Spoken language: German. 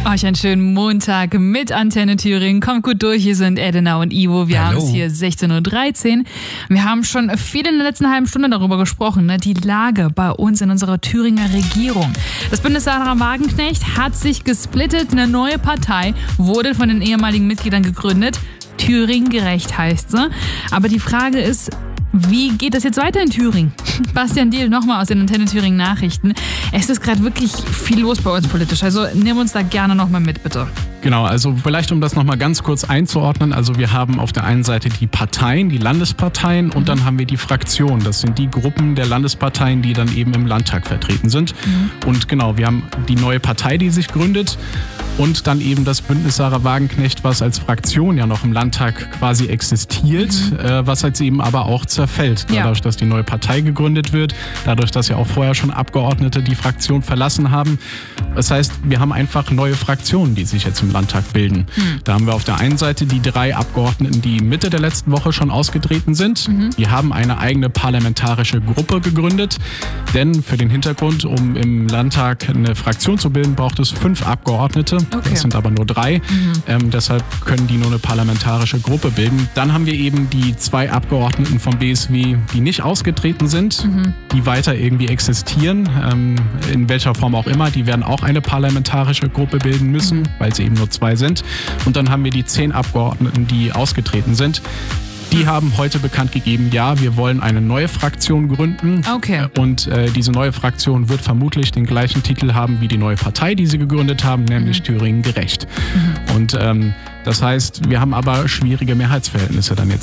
Euch einen schönen Montag mit Antenne Thüringen. Kommt gut durch, hier sind Edina und Ivo. Wir haben es hier 16.13 Uhr. Wir haben schon viel in der letzten halben Stunde darüber gesprochen, ne? Die Lage bei uns in unserer Thüringer Regierung. Das Bündnis Sarah Wagenknecht hat sich gesplittet. Eine neue Partei wurde von den ehemaligen Mitgliedern gegründet. Thüringen gerecht heißt sie. Aber die Frage ist, wie geht das jetzt weiter in Thüringen? Bastian Diehl nochmal aus den Antenne Thüringen Nachrichten. Es ist gerade wirklich viel los bei uns politisch. Also nimm uns da gerne nochmal mit, bitte. Genau, also vielleicht um das nochmal ganz kurz einzuordnen. Also wir haben auf der einen Seite die Parteien, die Landesparteien und dann haben wir die Fraktionen. Das sind die Gruppen der Landesparteien, die dann eben im Landtag vertreten sind. Und genau, wir haben die neue Partei, die sich gründet und dann eben das Bündnis Sarah Wagenknecht, was als Fraktion ja noch im Landtag quasi existiert, was jetzt eben aber auch zerfällt. Dadurch, dass die neue Partei gegründet wird, dadurch, dass ja auch vorher schon Abgeordnete die Fraktion verlassen haben. Das heißt, wir haben einfach neue Fraktionen, die sich jetzt im Landtag bilden. Da haben wir auf der einen Seite die 3 Abgeordneten, die Mitte der letzten Woche schon ausgetreten sind. Die haben eine eigene parlamentarische Gruppe gegründet, denn für den Hintergrund, um im Landtag eine Fraktion zu bilden, braucht es 5 Abgeordnete. Okay. Das sind aber nur 3. Deshalb können die nur eine parlamentarische Gruppe bilden. Dann haben wir eben die 2 Abgeordneten vom BSW, die nicht ausgetreten sind, die weiter irgendwie existieren, in welcher Form auch immer. Die werden auch eine parlamentarische Gruppe bilden müssen, weil sie eben nur 2 sind. Und dann haben wir die 10 Abgeordneten, die ausgetreten sind. Die haben heute bekannt gegeben, ja, wir wollen eine neue Fraktion gründen. Okay. Und diese neue Fraktion wird vermutlich den gleichen Titel haben wie die neue Partei, die sie gegründet haben, nämlich Thüringen gerecht. Und das heißt, wir haben aber schwierige Mehrheitsverhältnisse dann jetzt